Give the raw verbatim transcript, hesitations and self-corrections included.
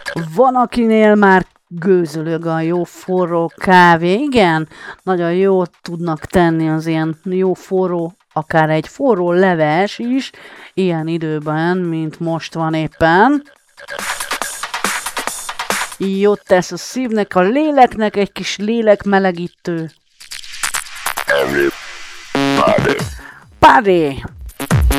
Van, akinél már gőzölög a jó forró kávé. Igen, nagyon jót tudnak tenni az ilyen jó forró, akár egy forró leves is, ilyen időben, mint most van éppen. Jót tesz a szívnek, a léleknek egy kis lélekmelegítő. Everybody. Party!